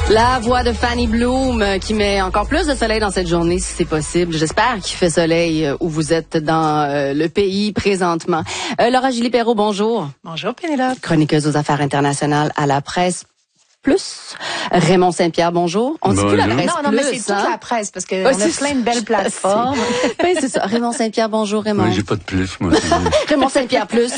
La voix de Fanny Bloom qui met encore plus de soleil dans cette journée, si c'est possible. J'espère qu'il fait soleil où vous êtes dans le pays présentement. Laura Gilles-Perrault, bonjour. Bonjour, Pénélope. Chroniqueuse aux affaires internationales à la presse. Plus. Raymond Saint-Pierre, bonjour. On dit plus la presse non, plus, mais c'est toute la presse, parce qu'on a plein de belles plateformes. Oui, c'est ça. Raymond Saint-Pierre, bonjour, Raymond. Oui, j'ai pas de plus, moi. Raymond Saint-Pierre, plus.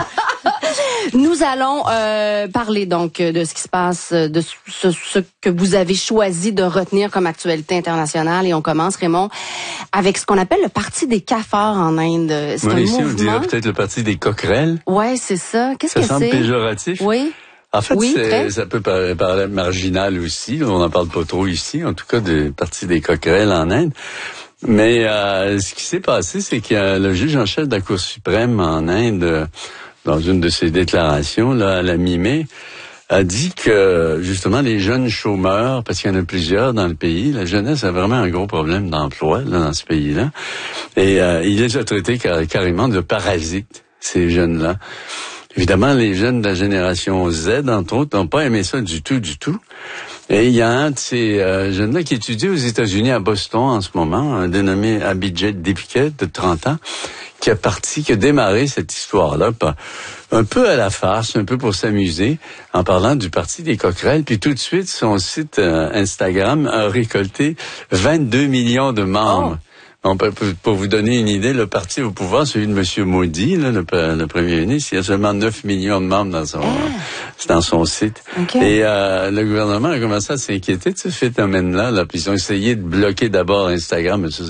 Nous allons parler donc de ce qui se passe, de ce que vous avez choisi de retenir comme actualité internationale. Et on commence, Raymond, avec ce qu'on appelle le Parti des cafards en Inde. C'est un ici, mouvement. on dirait peut-être le Parti des coquerelles. Ouais, c'est ça. Qu'est-ce que c'est? Ça semble péjoratif. Oui. En fait, Oui, ça peut paraître marginal aussi. On n'en parle pas trop ici, en tout cas, du Parti des coquerelles en Inde. Mais ce qui s'est passé, c'est que le juge en chef de la Cour suprême en Inde, dans une de ses déclarations, là, à la mi-mai, a dit que, justement, les jeunes chômeurs, parce qu'il y en a plusieurs dans le pays, la jeunesse a vraiment un gros problème d'emploi là, dans ce pays-là. Et il les a traités carrément de parasites, ces jeunes-là. Évidemment, les jeunes de la génération Z, entre autres, n'ont pas aimé ça du tout. Et il y a un de ces jeunes-là qui étudie aux États-Unis, à Boston, en ce moment, dénommé Abhijit Dipket, de 30 ans, qui a démarré cette histoire-là, un peu à la farce, un peu pour s'amuser, en parlant du Parti des coquerelles. Puis tout de suite, son site Instagram a récolté 22 millions de membres. Oh. Pour vous donner une idée, le parti au pouvoir, celui de M. Modi, là, le premier ministre, il y a seulement 9 millions de membres dans son site. Okay. Et le gouvernement a commencé à s'inquiéter de ce phénomène-là. Là, puis ils ont essayé de bloquer d'abord Instagram. Mais ça,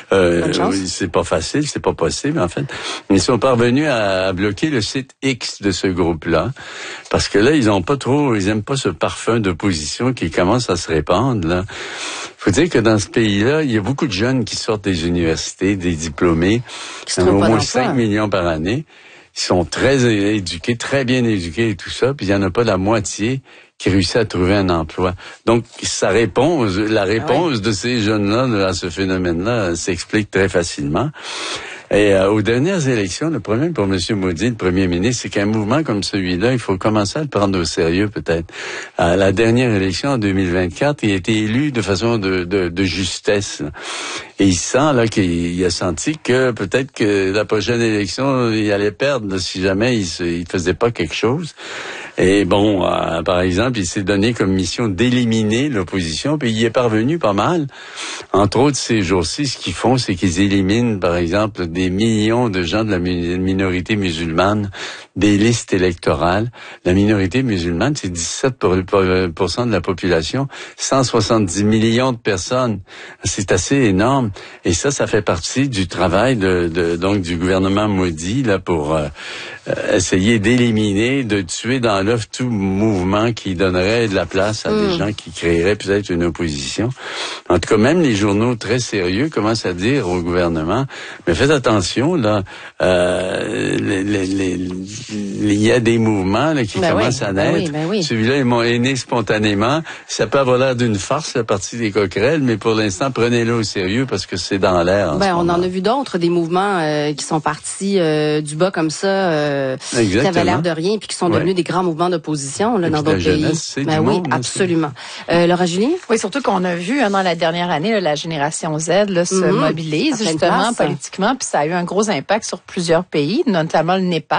c'est pas facile, c'est pas possible en fait. Ils sont parvenus à bloquer le site X de ce groupe-là, parce que là, ils aiment pas ce parfum d'opposition qui commence à se répandre. Là, faut dire que dans ce pays-là, il y a beaucoup de jeunes qui sortent des universités, des diplômés, au moins 5 millions par année. Ils sont très éduqués, très bien éduqués et tout ça, puis il y en a pas la moitié qui réussit à trouver un emploi. Donc, la réponse de ces jeunes-là à ce phénomène-là s'explique très facilement. Et aux dernières élections, le problème pour M. Modi, le premier ministre, c'est qu'un mouvement comme celui-là, il faut commencer à le prendre au sérieux peut-être. À la dernière élection en 2024, il a été élu de façon de justesse. Et il sent là qu'il a senti que peut-être que la prochaine élection, il allait perdre si jamais il faisait pas quelque chose. Et bon, par exemple, il s'est donné comme mission d'éliminer l'opposition, puis il y est parvenu pas mal. Entre autres, ces jours-ci, ce qu'ils font, c'est qu'ils éliminent, par exemple, des millions de gens de la minorité musulmane des listes électorales. La minorité musulmane, c'est 17% de la population, 170 millions de personnes. C'est assez énorme. Et ça fait partie du travail donc du gouvernement Modi là pour essayer d'éliminer, de tuer dans l'œuf tout mouvement qui donnerait de la place à des gens qui créeraient peut-être une opposition. En tout cas, même les journaux très sérieux commencent à dire au gouvernement, mais faites attention, là, il y a des mouvements là, qui commencent à naître. Celui-là est né spontanément. Ça peut avoir l'air d'une farce, la partie des coquerelles, mais pour l'instant, prenez-le au sérieux parce que c'est dans l'air. On en a vu d'autres, des mouvements qui sont partis du bas comme ça, qui avaient l'air de rien, puis qui sont devenus des grands mouvements d'opposition là, dans d'autres pays. Oui, absolument. Laura Julie? Oui, surtout qu'on a vu dans la dernière année, là, la génération Z là, se mobilise justement politiquement, puis ça a eu un gros impact sur plusieurs pays, notamment le Népal.